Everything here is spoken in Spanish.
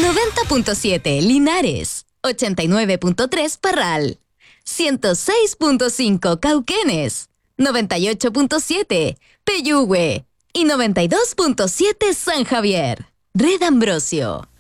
90.7 Linares, 89.3 Parral, 106.5 Cauquenes, 98.7 Peyúgue y 92.7 San Javier. Red Ambrosio.